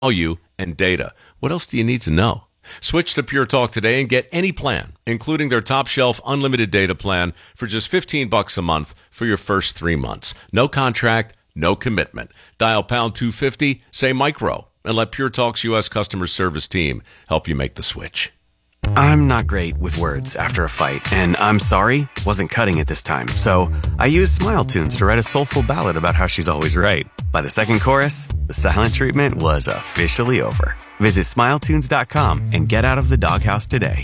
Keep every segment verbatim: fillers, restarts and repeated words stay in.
value, and data. What else do you need to know? Switch to Pure Talk today and get any plan, including their top shelf unlimited data plan for just fifteen bucks a month for your first three months. No contract, no commitment. Dial pound two fifty, say micro, and let Pure Talk's U S customer service team help you make the switch. I'm not great with words after a fight, and I'm sorry wasn't cutting it this time. So I used Smile Tunes to write a soulful ballad about how she's always right. By the second chorus, the silent treatment was officially over. Visit smile tunes dot com and get out of the doghouse today.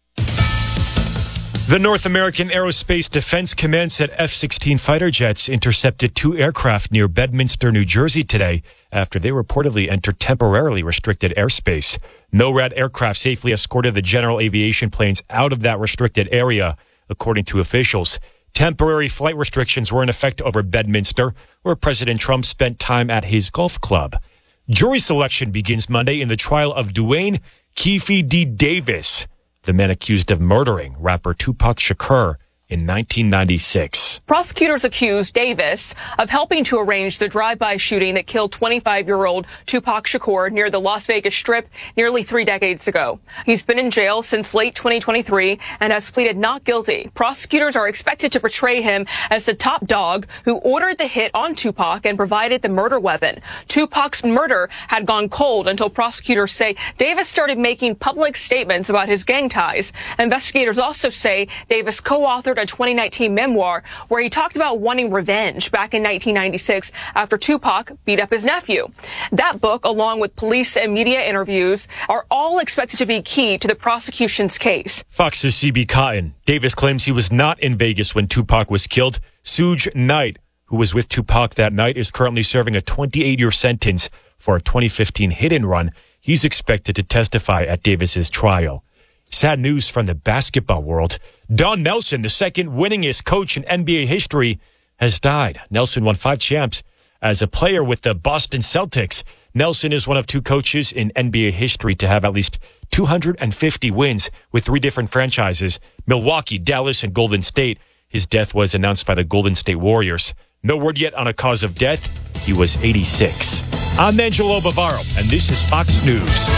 The North American Aerospace Defense Command said F sixteen fighter jets intercepted two aircraft near Bedminster, New Jersey today after they reportedly entered temporarily restricted airspace. NORAD aircraft safely escorted the general aviation planes out of that restricted area, according to officials. Temporary flight restrictions were in effect over Bedminster, where President Trump spent time at his golf club. Jury selection begins Monday in the trial of Duane Keffe D. Davis, the man accused of murdering rapper Tupac Shakur in nineteen ninety-six. Prosecutors accused Davis of helping to arrange the drive-by shooting that killed twenty-five-year-old Tupac Shakur near the Las Vegas Strip nearly three decades ago. He's been in jail since late twenty twenty-three and has pleaded not guilty. Prosecutors are expected to portray him as the top dog who ordered the hit on Tupac and provided the murder weapon. Tupac's murder had gone cold until prosecutors say Davis started making public statements about his gang ties. Investigators also say Davis co-authored a twenty nineteen memoir where he talked about wanting revenge back in nineteen ninety-six after Tupac beat up his nephew. That book, along with police and media interviews, are all expected to be key to the prosecution's case. Fox's C B Cotton. Davis claims he was not in Vegas when Tupac was killed. Suge Knight, who was with Tupac that night, is currently serving a twenty-eight-year sentence for a twenty fifteen hit and run. He's expected to testify at Davis's trial. Sad news from the basketball world. Don Nelson, the second winningest coach in N B A history, has died. Nelson won five champs as a player with the Boston Celtics. Nelson is one of two coaches in N B A history to have at least two hundred fifty wins with three different franchises, Milwaukee, Dallas, and Golden State. His death was announced by the Golden State Warriors. No word yet on a cause of death. He was eighty-six. I'm Angelo Bavaro, and this is Fox News.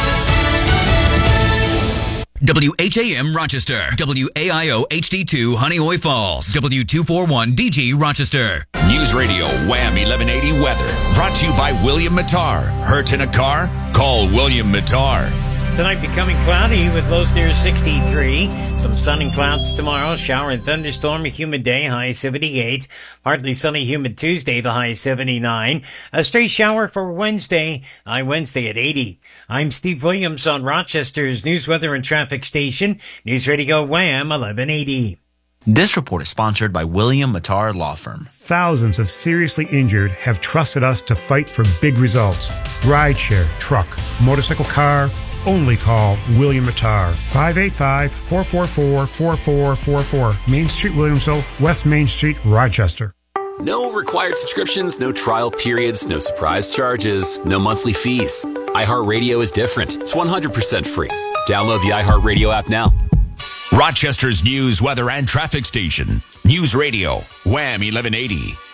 W H A M Rochester, W A I O H D two Honeoye Falls, W two forty-one D G Rochester. News Radio Wham eleven eighty weather, brought to you by William Mattar. Hurt in a car? Call William Mattar. Tonight becoming cloudy with lows near sixty-three. Some sun and clouds tomorrow. Shower and thunderstorm, a humid day, high seventy-eight. Partly sunny, humid Tuesday, the high seventy-nine. A stray shower for Wednesday, high Wednesday at eighty. I'm Steve Williams on Rochester's News, Weather, and Traffic Station. News Radio Wham eleven eighty. This report is sponsored by William Mattar Law Firm. Thousands of seriously injured have trusted us to fight for big results. Rideshare, truck, motorcycle, car. Only call William Mattar. five eight five, four four four, four four four four. Main Street, Williamsville, West Main Street, Rochester. No required subscriptions, no trial periods, no surprise charges, no monthly fees. iHeartRadio is different. It's one hundred percent free. Download the iHeartRadio app now. Rochester's news, weather, and traffic station. News Radio Wham eleven eighty.